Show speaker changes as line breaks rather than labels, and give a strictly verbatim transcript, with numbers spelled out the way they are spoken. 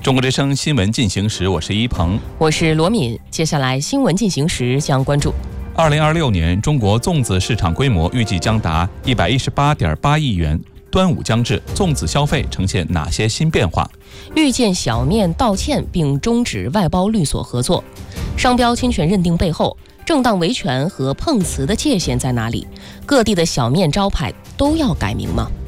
中国之声新闻进行时，我是一鹏，
我是罗敏。接下来新闻进行时将关注：
二零二六年中国粽子市场规模预计将达一百一十八点八亿元。端午将至，粽子消费呈现哪些新变化？
预见小面道歉并终止外包律所合作。商标侵权认定背后，正当维权和碰瓷的界限在哪里？各地的小面招牌都要改名吗？